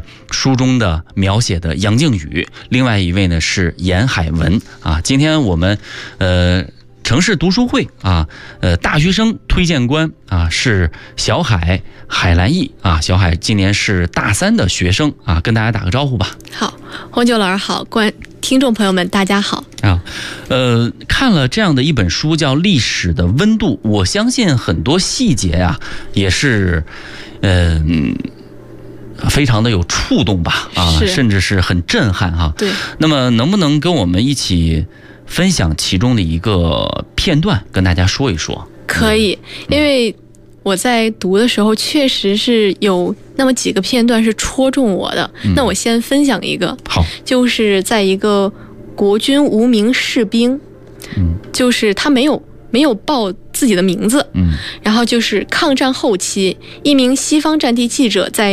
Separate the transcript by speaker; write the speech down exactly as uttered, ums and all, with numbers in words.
Speaker 1: 书中的描写的杨靖宇，另外一位呢是严海文啊。今天我们呃城市读书会啊，呃大学生推荐官啊是小海海兰义啊，小海今年是大三的学生啊，跟大家打个招呼吧。
Speaker 2: 好，黄九老师好，观听众朋友们大家好
Speaker 1: 啊。呃，看了这样的一本书叫《历史的温度》，我相信很多细节啊也是嗯、呃、非常的有触动吧啊，甚至是很震撼哈、啊。
Speaker 2: 对，
Speaker 1: 那么能不能跟我们一起分享其中的一个片段，跟大家说一说？
Speaker 2: 可以，因为我在读的时候确实是有那么几个片段是戳中我的、嗯、那我先分享一个。
Speaker 1: 好，
Speaker 2: 就是在一个国军无名士兵，嗯，就是他没有没有报自己的名字，嗯，然后就是抗战后期一名西方战地记者在